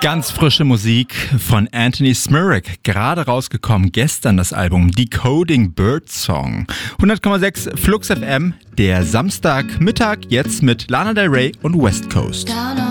Ganz frische Musik von Anthony Smirek, gerade rausgekommen, gestern das Album Decoding Bird Song. 100,6 Flux FM, der Samstagmittag jetzt mit Lana Del Rey und West Coast.